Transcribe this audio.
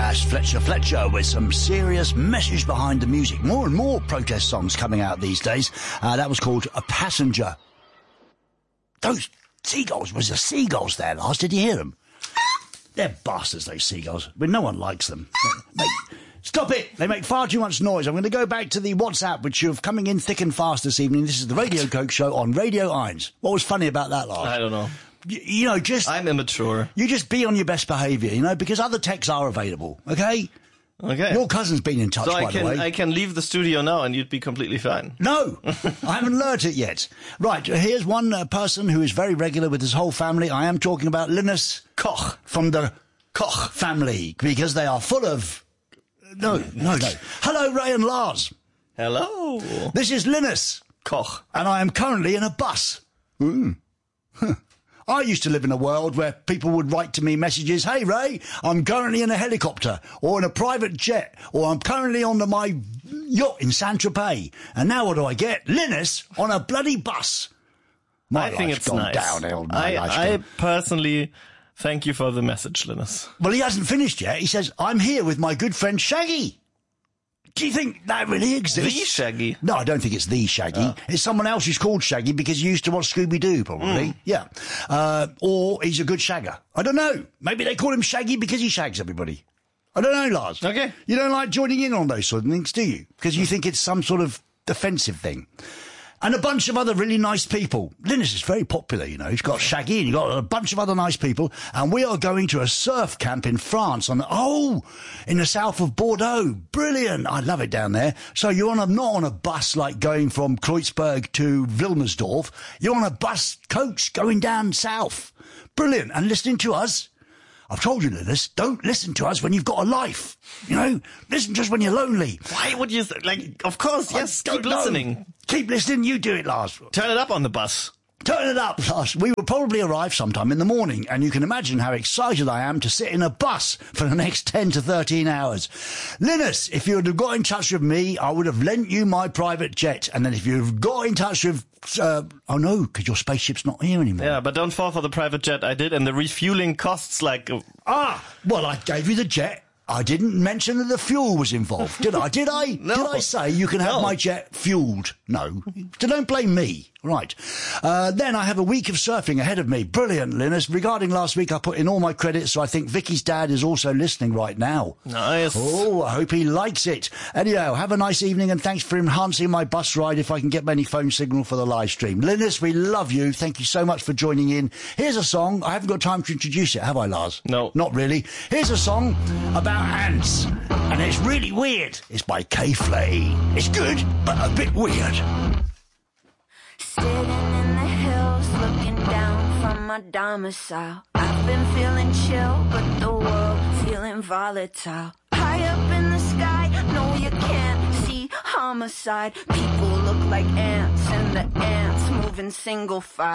That's Fletcher with some serious message behind the music. More and more protest songs coming out these days. That was called A Passenger. Those seagulls, was the seagulls there, Lars? Did you hear them? They're bastards, those seagulls. But no one likes them. Stop it! They make far too much noise. I'm going to go back to the WhatsApp, which you're coming in thick and fast this evening. This is the Radio Coke Show on Radio Irons. What was funny about that, Lars? I don't know. You know, I'm immature. You just be on your best behaviour, you know, because other texts are available, okay? Okay. Your cousin's been in touch, so by the way. I can leave the studio now and you'd be completely fine. No, I haven't learnt it yet. Right, here's one person who is very regular with his whole family. I am talking about Linus Koch from the Koch family, because they are full of... No. Hello, Ray and Lars. Hello. This is Linus Koch. And I am currently in a bus. I used to live in a world where people would write to me messages, hey Ray, I'm currently in a helicopter, or in a private jet, or I'm currently on my yacht in Saint-Tropez. And now what do I get? Linus on a bloody bus. I think it's nice. Downhill. I personally thank you for the message, Linus. Well, he hasn't finished yet. He says, I'm here with my good friend Shaggy. Do you think that really exists? The Shaggy? No, I don't think it's the Shaggy. It's someone else who's called Shaggy because he used to watch Scooby-Doo, probably. Yeah. Or he's a good shagger. I don't know. Maybe they call him Shaggy because he shags everybody. I don't know, Lars. Okay. You don't like joining in on those sort of things, do you? Because you think it's some sort of defensive thing. And a bunch of other really nice people. Linus is very popular, you know. He's got Shaggy and he's got a bunch of other nice people. And we are going to a surf camp in France in the south of Bordeaux. Brilliant. I love it down there. So you're not on a bus like going from Kreuzberg to Wilmersdorf. You're on a bus coach going down south. Brilliant. And listening to us. I've told you, Linus, don't listen to us when you've got a life. You know, listen just when you're lonely. Why would you, of course, yes, keep listening. Keep listening, you do it, Lars. Turn it up on the bus. Turn it up, Lars. We will probably arrive sometime in the morning, and you can imagine how excited I am to sit in a bus for the next 10 to 13 hours. Linus, if you would have got in touch with me, I would have lent you my private jet. And then if you've got in touch with... oh, no, because your spaceship's not here anymore. Yeah, but don't fall for the private jet. I did, and the refueling costs like... well, I gave you the jet. I didn't mention that the fuel was involved, did I? Did I? No. Did I say you can have my jet fueled? No. So don't blame me. Right. Then I have a week of surfing ahead of me. Brilliant, Linus. Regarding last week, I put in all my credits, so I think Vicky's dad is also listening right now. Nice. Oh, I hope he likes it. Anyhow, have a nice evening, and thanks for enhancing my bus ride if I can get any phone signal for the live stream. Linus, we love you. Thank you so much for joining in. Here's a song. I haven't got time to introduce it, have I, Lars? No. Not really. Here's a song about ants, and it's really weird. It's by K-Flay. It's good, but a bit weird. Sitting in the hills, looking down from my domicile. I've been feeling chill, but the world feeling volatile. High up in the sky, no you can't see homicide. People look like ants, and the ants move in single file.